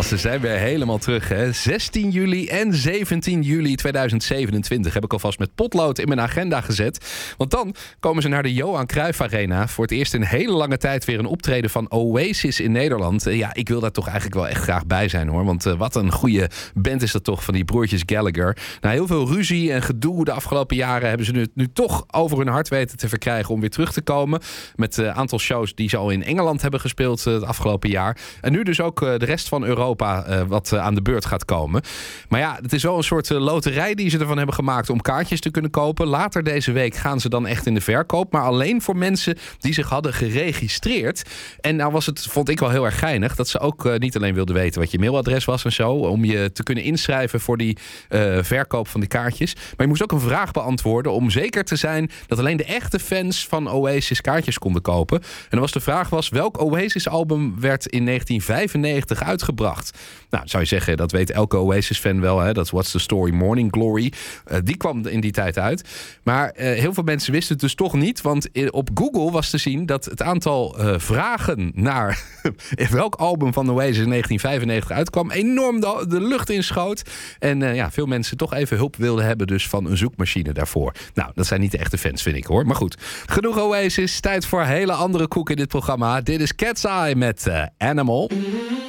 Ze zijn weer helemaal terug, hè. 16 juli en 17 juli 2027 heb ik alvast met potlood in mijn agenda gezet. Want dan komen ze naar de Johan Cruijff Arena. Voor het eerst in een hele lange tijd weer een optreden van Oasis in Nederland. Ja, ik wil daar toch eigenlijk wel echt graag bij zijn, hoor. Want wat een goede band is dat toch, van die broertjes Gallagher. Na heel veel ruzie en gedoe de afgelopen jaren hebben ze nu toch over hun hart weten te verkrijgen om weer terug te komen. Met een aantal shows die ze al in Engeland hebben gespeeld het afgelopen jaar. En nu dus ook de rest van Europa wat aan de beurt gaat komen. Maar ja, het is wel een soort loterij die ze ervan hebben gemaakt om kaartjes te kunnen kopen. Later deze week gaan ze dan echt in de verkoop. Maar alleen voor mensen die zich hadden geregistreerd. En nou vond ik wel heel erg geinig, dat ze ook niet alleen wilden weten wat je mailadres was en zo, om je te kunnen inschrijven voor die verkoop van die kaartjes. Maar je moest ook een vraag beantwoorden om zeker te zijn dat alleen de echte fans van Oasis kaartjes konden kopen. En de vraag was, welk Oasis-album werd in 1995 uitgebracht? Nou, zou je zeggen, dat weet elke Oasis-fan wel, hè? Dat is What's the Story, Morning Glory. Die kwam in die tijd uit. Maar heel veel mensen wisten het dus toch niet, want op Google was te zien dat het aantal vragen naar welk album van Oasis in 1995 uitkwam enorm de lucht inschoot. En veel mensen toch even hulp wilden hebben dus van een zoekmachine daarvoor. Nou, dat zijn niet de echte fans, vind ik, hoor. Maar goed, genoeg Oasis. Tijd voor hele andere koek in dit programma. Dit is Cat's Eye met Animal.